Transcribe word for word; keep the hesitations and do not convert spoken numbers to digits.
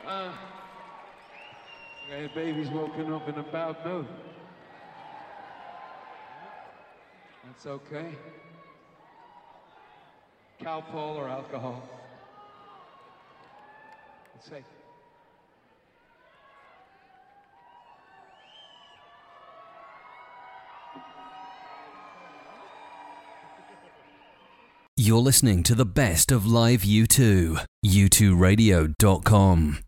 Uh, okay, baby's woken up in a bad mood. That's okay. Calpol or alcohol. Let's say. You're listening to the best of live U two. U two radio dot com.